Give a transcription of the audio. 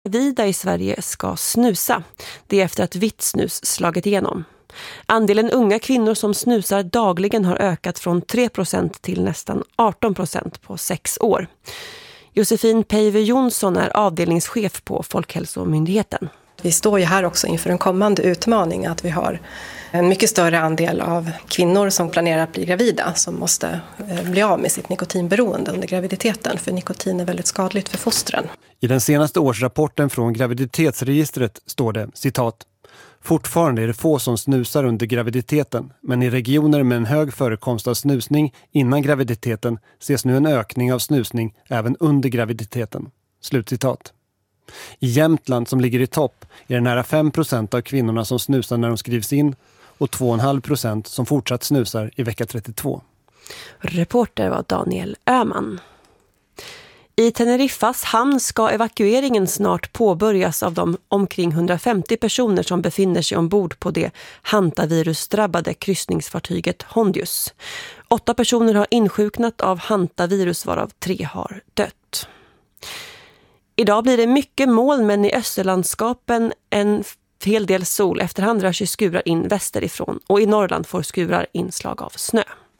Gravida i Sverige ska snusa. Det är efter att vitt snus slagit igenom. Andelen unga kvinnor som snusar dagligen har ökat från 3% till nästan 18% på 6 år. Josefin Peive Jonsson är avdelningschef på Folkhälsomyndigheten. Vi står ju här också inför en kommande utmaning att vi har en mycket större andel av kvinnor som planerar att bli gravida som måste bli av med sitt nikotinberoende under graviditeten, för nikotin är väldigt skadligt för fostren. I den senaste årsrapporten från graviditetsregistret står det, citat, fortfarande är det få som snusar under graviditeten, men i regioner med en hög förekomst av snusning innan graviditeten ses nu en ökning av snusning även under graviditeten. Slutcitat. I Jämtland, som ligger i topp, är det nära 5% av kvinnorna som snusar när de skrivs in och 2,5% som fortsatt snusar i vecka 32. Reporter var Daniel Öhman. I Teneriffas hamn ska evakueringen snart påbörjas av de omkring 150 personer som befinner sig ombord på det hantavirusdrabbade kryssningsfartyget Hondius. 8 personer har insjuknat av hantavirus, varav 3 har dött. Idag blir det mycket moln, men i Österlandskapen en hel del sol. Efterhand rör sig skurar in västerifrån och i Norrland får skurar inslag av snö.